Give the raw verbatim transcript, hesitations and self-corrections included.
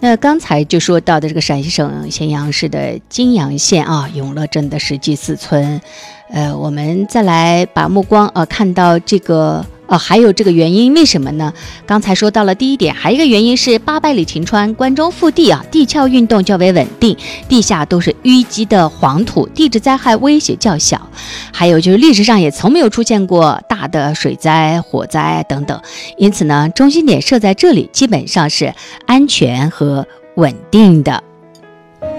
那刚才就说到的这个陕西省咸阳市的泾阳县啊，永乐镇的石祭寺村，呃，我们再来把目光呃看到这个。哦，还有这个原因，为什么呢？刚才说到了第一点，还有一个原因是八百里秦川关中腹地啊，地壳运动较为稳定，地下都是淤积的黄土，地质灾害威胁较小。还有就是历史上也从没有出现过大的水灾、火灾等等，因此呢，中心点设在这里，基本上是安全和稳定的。